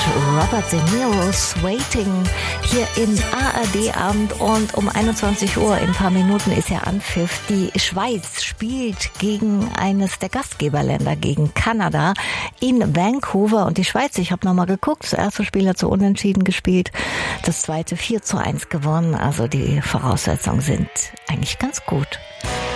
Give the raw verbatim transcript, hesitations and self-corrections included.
Robert De Niro's Waiting hier in A R D-Abend, und um einundzwanzig Uhr in ein paar Minuten ist ja Anpfiff. Die Schweiz spielt gegen eines der Gastgeberländer, gegen Kanada in Vancouver, und die Schweiz, ich habe nochmal geguckt, das erste Spiel hat so unentschieden gespielt, das zweite vier zu eins gewonnen, also die Voraussetzungen sind eigentlich ganz gut.